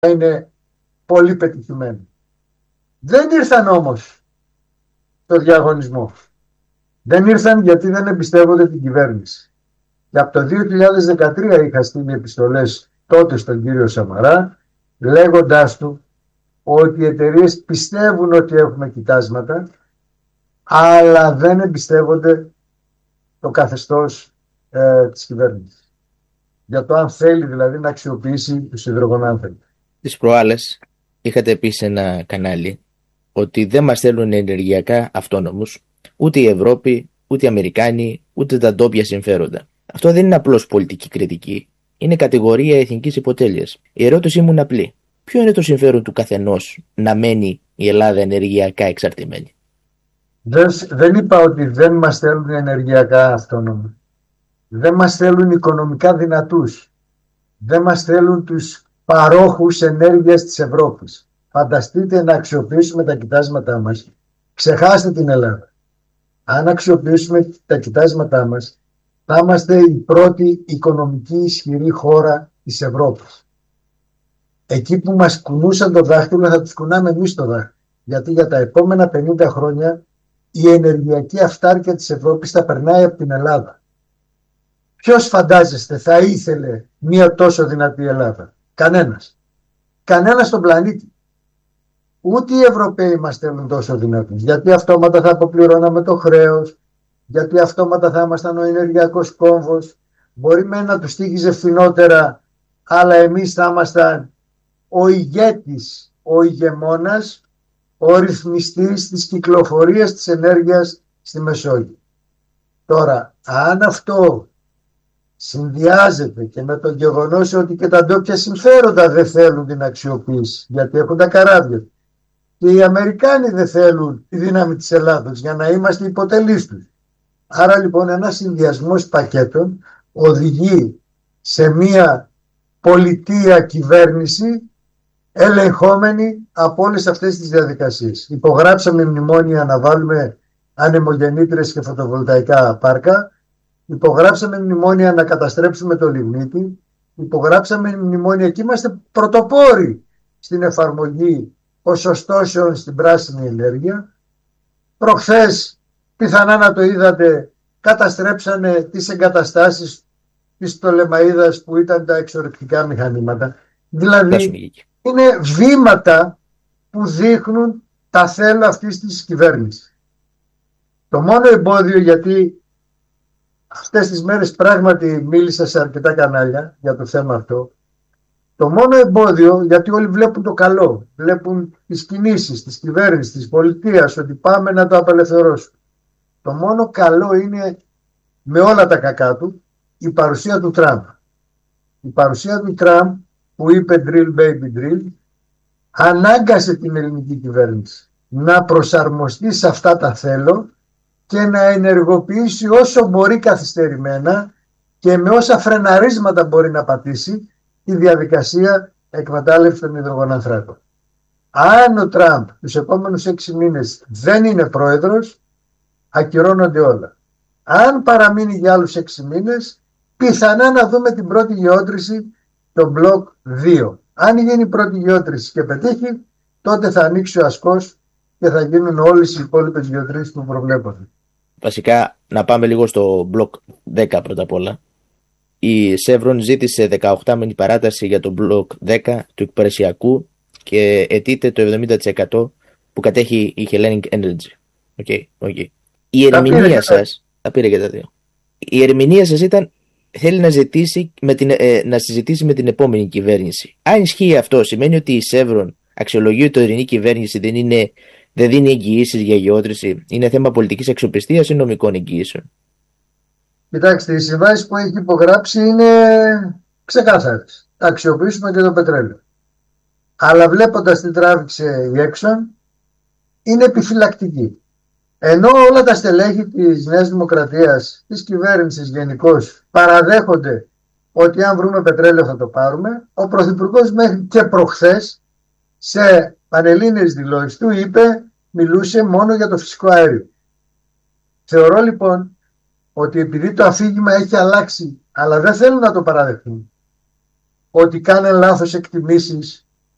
είναι πολύ πετυχημένη. Δεν ήρθαν όμως στο διαγωνισμό. Δεν ήρθαν γιατί δεν εμπιστεύονται την κυβέρνηση. Και από το 2013 είχα στείλει επιστολές τότε στον κύριο Σαμαρά, λέγοντάς του ότι οι εταιρείες πιστεύουν ότι έχουμε κοιτάσματα, αλλά δεν εμπιστεύονται το καθεστώς της κυβέρνησης. Για το αν θέλει δηλαδή να αξιοποιήσει τους υδρογονάνθρακες. Τις προάλλες είχατε πει σε ένα κανάλι ότι δεν μας θέλουν ενεργειακά αυτόνομους ούτε η Ευρώπη, ούτε οι Αμερικάνοι, ούτε τα ντόπια συμφέροντα. Αυτό δεν είναι απλώς πολιτική κριτική. Είναι κατηγορία εθνικής υποτέλειας. Η ερώτησή μου είναι απλή. Ποιο είναι το συμφέρον του καθενός να μένει η Ελλάδα ενεργειακά εξαρτημένη? Δεν είπα ότι δεν μας θέλουν ενεργειακά αυτόνομοι. Δεν μας θέλουν οικονομικά δυνατούς. Δεν μας θέλουν τους παρόχους ενέργειας της Ευρώπης. Φανταστείτε να αξιοποιήσουμε τα κοιτάσματά μας. Ξεχάστε την Ελλάδα. Αν αξιοποιήσουμε τα κοιτάσματά μας, θα είμαστε η πρώτη οικονομική ισχυρή χώρα της Ευρώπης. Εκεί που μας κουνούσαν το δάχτυλο θα τους κουνάμε εμείς το δάχτυλο. Γιατί για τα επόμενα 50 χρόνια η ενεργειακή αυτάρκεια της Ευρώπης θα περνάει από την Ελλάδα. Ποιος φαντάζεστε θα ήθελε μια τόσο δυνατή Ελλάδα? Κανένας. Κανένας στον πλανήτη. Ούτε οι Ευρωπαίοι μας θέλουν τόσο δυνατούς. Γιατί αυτόματα θα αποπληρώναμε το χρέος, γιατί αυτόματα θα ήμασταν ο ενεργειακός κόμβος. Μπορεί να τους τύχιζε φθηνότερα, αλλά εμείς θα ήμασταν ο ηγέτης, ο ηγεμόνας, ο ρυθμιστής της κυκλοφορίας της ενέργειας στη Μεσόγειο. Τώρα, αν αυτό συνδυάζεται και με το γεγονός ότι και τα ντόπια συμφέροντα δεν θέλουν την αξιοποίηση, γιατί έχουν τα καράβια, και οι Αμερικάνοι δεν θέλουν τη δύναμη της Ελλάδος για να είμαστε υποτελείς τους. Άρα λοιπόν ένας συνδυασμός πακέτων οδηγεί σε μια πολιτεία κυβέρνηση ελεγχόμενη από όλες αυτές τις διαδικασίες. Υπογράψαμε μνημόνια να βάλουμε ανεμογεννήτρες και φωτοβολταϊκά πάρκα. Υπογράψαμε μνημόνια να καταστρέψουμε το λιγνίτη. Υπογράψαμε μνημόνια και είμαστε πρωτοπόροι στην εφαρμογή ποσοστώσεων στην πράσινη ενέργεια. Προχθές, πιθανά να το είδατε, καταστρέψανε τις εγκαταστάσεις της Πτολεμαΐδας που ήταν τα εξορρυκτικά μηχανήματα. Δηλαδή είναι βήματα που δείχνουν τα θέλω αυτής της κυβέρνησης. Το μόνο εμπόδιο, γιατί αυτές τις μέρες πράγματι μίλησα σε αρκετά κανάλια για το θέμα αυτό, το μόνο εμπόδιο, γιατί όλοι βλέπουν το καλό, βλέπουν τις κινήσεις της κυβέρνησης, της πολιτείας, ότι πάμε να το απελευθερώσουμε. Το μόνο καλό είναι, με όλα τα κακά του, η παρουσία του Τραμπ. Η παρουσία του Τραμπ που είπε drill baby drill ανάγκασε την ελληνική κυβέρνηση να προσαρμοστεί σε αυτά τα θέλω και να ενεργοποιήσει όσο μπορεί καθυστερημένα και με όσα φρεναρίσματα μπορεί να πατήσει τη διαδικασία εκμετάλλευσης των υδρογονανθράκων. Αν ο Τραμπ τους επόμενους 6 μήνες δεν είναι πρόεδρος, ακυρώνονται όλα. Αν παραμείνει για άλλους 6 μήνες, πιθανά να δούμε την πρώτη γεώτρηση το μπλοκ 2. Αν γίνει η πρώτη γεώτρηση και πετύχει, τότε θα ανοίξει ο ασκός και θα γίνουν όλες οι υπόλοιπες γεωτρήσεις που προβλέπονται. Βασικά, να πάμε λίγο στο μπλοκ 10 πρώτα απ' όλα. Η Chevron ζήτησε 18μηνη παράταση για το μπλοκ 10 του εκπρεσιακού και αιτείται το 70% που κατέχει η Hellenic Energy. Okay. Η ερμηνεία σας, τα πήρε και τα δύο. Η ερμηνεία σας ήταν, θέλει να συζητήσει με την επόμενη κυβέρνηση. Αν ισχύει αυτό, σημαίνει ότι η Chevron αξιολογεί ότι η τωρινή κυβέρνηση δεν δίνει εγγυήσεις για γεώτρηση. Είναι θέμα πολιτικής αξιοπιστίας ή νομικών εγγυήσεων? Κοιτάξτε, οι συμβάσεις που έχει υπογράψει είναι ξεκάθαρες. Θα αξιοποιήσουμε και το πετρέλαιο. Αλλά βλέποντας τι τράβηξε η Exxon, είναι επιφυλακτική. Ενώ όλα τα στελέχη της Νέας Δημοκρατίας, της κυβέρνησης γενικώς, παραδέχονται ότι αν βρούμε πετρέλαιο θα το πάρουμε, ο Πρωθυπουργός μέχρι και προχθές σε πανελλήνιες δηλώσεις του μιλούσε μόνο για το φυσικό αέριο. Θεωρώ λοιπόν ότι επειδή το αφήγημα έχει αλλάξει, αλλά δεν θέλουν να το παραδεχτούν, ότι κάνουν λάθος εκτιμήσεις